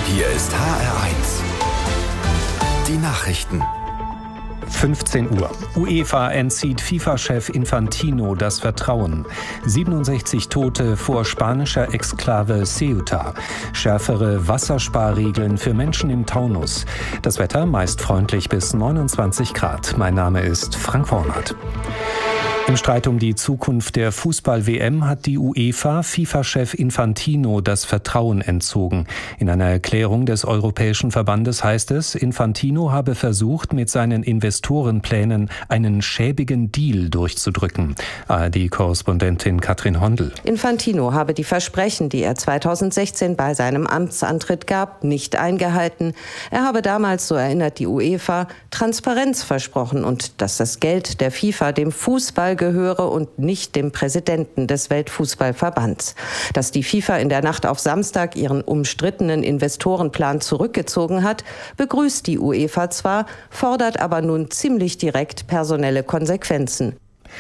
Hier ist HR1. Die Nachrichten. 15 Uhr. UEFA entzieht FIFA-Chef Infantino das Vertrauen. 67 Tote vor spanischer Exklave Ceuta. Schärfere Wassersparregeln für Menschen im Taunus. Das Wetter meist freundlich bis 29 Grad. Mein Name ist Frank Wornert. Im Streit um die Zukunft der Fußball-WM hat die UEFA FIFA-Chef Infantino das Vertrauen entzogen. In einer Erklärung des Europäischen Verbandes heißt es, Infantino habe versucht, mit seinen Investorenplänen einen schäbigen Deal durchzudrücken. ARD-Korrespondentin Katrin Hondel. Infantino habe die Versprechen, die er 2016 bei seinem Amtsantritt gab, nicht eingehalten. Er habe damals, so erinnert die UEFA, Transparenz versprochen und dass das Geld der FIFA dem Fußball gehöre und nicht dem Präsidenten des Weltfußballverbands. Dass die FIFA in der Nacht auf Samstag ihren umstrittenen Investorenplan zurückgezogen hat, begrüßt die UEFA zwar, fordert aber nun ziemlich direkt personelle Konsequenzen.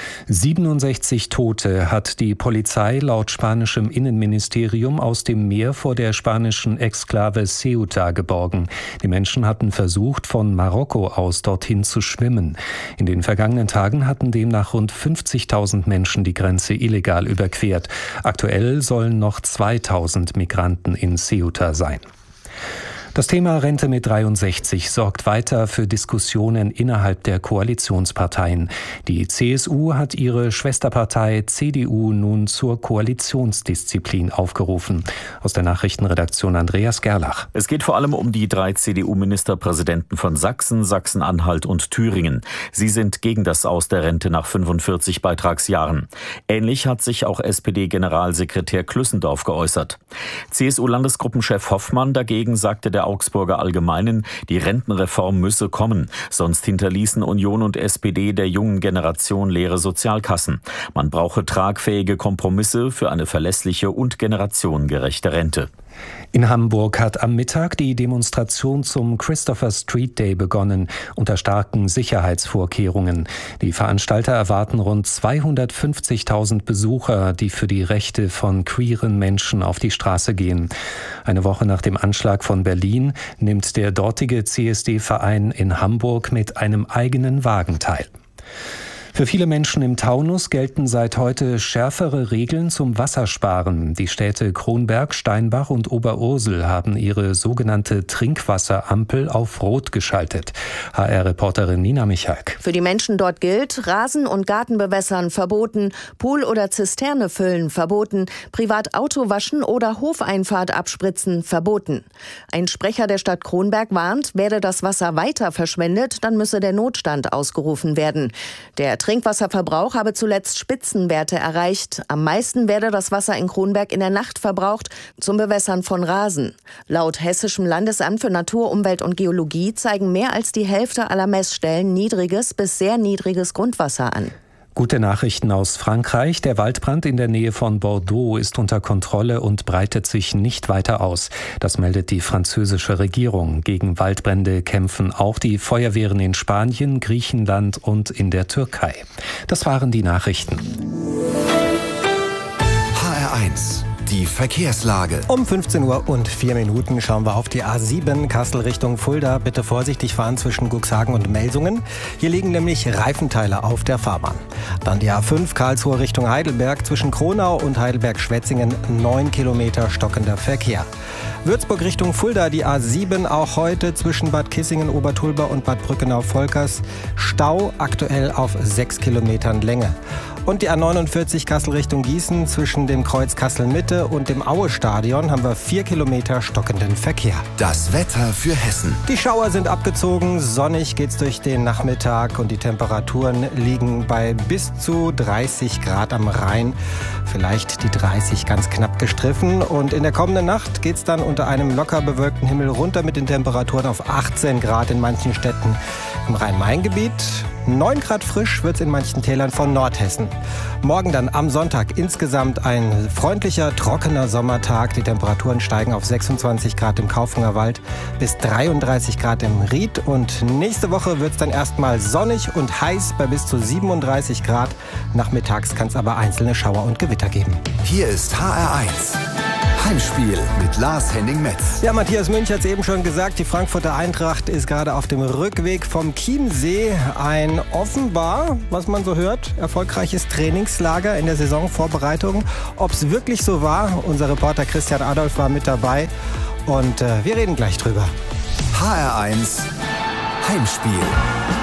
67 Tote hat die Polizei laut spanischem Innenministerium aus dem Meer vor der spanischen Exklave Ceuta geborgen. Die Menschen hatten versucht, von Marokko aus dorthin zu schwimmen. In den vergangenen Tagen hatten demnach rund 50.000 Menschen die Grenze illegal überquert. Aktuell sollen noch 2.000 Migranten in Ceuta sein. Das Thema Rente mit 63 sorgt weiter für Diskussionen innerhalb der Koalitionsparteien. Die CSU hat ihre Schwesterpartei CDU nun zur Koalitionsdisziplin aufgerufen. Aus der Nachrichtenredaktion Andreas Gerlach. Es geht vor allem um die 3 CDU-Ministerpräsidenten von Sachsen, Sachsen-Anhalt und Thüringen. Sie sind gegen das Aus der Rente nach 45 Beitragsjahren. Ähnlich hat sich auch SPD-Generalsekretär Klüssendorf geäußert. CSU-Landesgruppenchef Hoffmann dagegen sagte der Augsburger Allgemeinen, die Rentenreform müsse kommen, sonst hinterließen Union und SPD der jungen Generation leere Sozialkassen. Man brauche tragfähige Kompromisse für eine verlässliche und generationengerechte Rente. In Hamburg hat am Mittag die Demonstration zum Christopher Street Day begonnen, unter starken Sicherheitsvorkehrungen. Die Veranstalter erwarten rund 250.000 Besucher, die für die Rechte von queeren Menschen auf die Straße gehen. Eine Woche nach dem Anschlag von Berlin nimmt der dortige CSD-Verein in Hamburg mit einem eigenen Wagen teil. Für viele Menschen im Taunus gelten seit heute schärfere Regeln zum Wassersparen. Die Städte Kronberg, Steinbach und Oberursel haben ihre sogenannte Trinkwasserampel auf Rot geschaltet. HR-Reporterin Nina Michalk. Für die Menschen dort gilt, Rasen- und Gartenbewässern verboten, Pool oder Zisterne füllen verboten, privat Auto waschen oder Hofeinfahrt abspritzen verboten. Ein Sprecher der Stadt Kronberg warnt, werde das Wasser weiter verschwendet, dann müsse der Notstand ausgerufen werden. Der Trinkwasserverbrauch habe zuletzt Spitzenwerte erreicht. Am meisten werde das Wasser in Kronberg in der Nacht verbraucht zum Bewässern von Rasen. Laut Hessischem Landesamt für Natur, Umwelt und Geologie zeigen mehr als die Hälfte aller Messstellen niedriges bis sehr niedriges Grundwasser an. Gute Nachrichten aus Frankreich. Der Waldbrand in der Nähe von Bordeaux ist unter Kontrolle und breitet sich nicht weiter aus. Das meldet die französische Regierung. Gegen Waldbrände kämpfen auch die Feuerwehren in Spanien, Griechenland und in der Türkei. Das waren die Nachrichten. HR1. Die Verkehrslage. Um 15:04 Uhr schauen wir auf die A7 Kassel Richtung Fulda. Bitte vorsichtig fahren zwischen Cuxhagen und Melsungen. Hier liegen nämlich Reifenteile auf der Fahrbahn. Dann die A5 Karlsruhe Richtung Heidelberg. Zwischen Kronau und Heidelberg-Schwetzingen 9 Kilometer stockender Verkehr. Würzburg Richtung Fulda, die A7 auch heute zwischen Bad Kissingen, Obertulba und Bad Brückenau-Volkers. Stau aktuell auf 6 Kilometern Länge. Und die A49 Kassel Richtung Gießen zwischen dem Kreuz Kassel-Mitte und dem Aue-Stadion haben wir 4 Kilometer stockenden Verkehr. Das Wetter für Hessen. Die Schauer sind abgezogen, sonnig geht's durch den Nachmittag und die Temperaturen liegen bei bis zu 30 Grad am Rhein. Vielleicht die 30 ganz knapp gestriffen. Und in der kommenden Nacht geht's dann unter einem locker bewölkten Himmel runter mit den Temperaturen auf 18 Grad in manchen Städten im Rhein-Main-Gebiet. 9 Grad frisch wird's in manchen Tälern von Nordhessen. Morgen dann am Sonntag insgesamt ein freundlicher, trockener Sommertag. Die Temperaturen steigen auf 26 Grad im Kaufengerwald bis 33 Grad im Ried. Und nächste Woche wird's dann erstmal sonnig und heiß bei bis zu 37 Grad. Nachmittags kann es aber einzelne Schauer und Gewitter geben. Hier ist HR1. Heimspiel mit Lars Henning-Metz. Ja, Matthias Münch hat es eben schon gesagt, die Frankfurter Eintracht ist gerade auf dem Rückweg vom Chiemsee. Ein offenbar, was man so hört, erfolgreiches Trainingslager in der Saisonvorbereitung. Ob es wirklich so war, unser Reporter Christian Adolf war mit dabei und wir reden gleich drüber. HR1 Heimspiel.